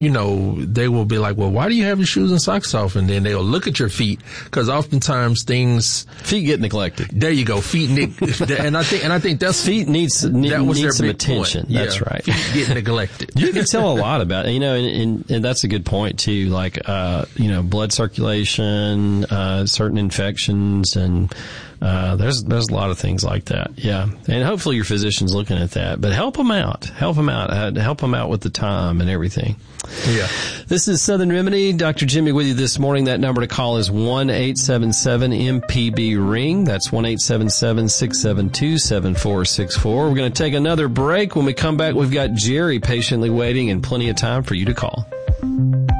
they will be like, well, why do you have your shoes and socks off? And then they'll look at your feet, because oftentimes feet get neglected. There you go. And I think that's feet need some attention. Point. That's right. Feet get neglected. You can tell a lot about it, and that's a good point too. Like, blood circulation, certain infections, and there's a lot of things like that. Yeah. And hopefully your physician's looking at that, but help them out with the time and everything. Yeah. This is Southern Remedy. Dr. Jimmy with you this morning. That number to call is 1-877-MPB-RING. That's 1-877-672-7464. We're going to take another break. When we come back, we've got Jerry patiently waiting and plenty of time for you to call.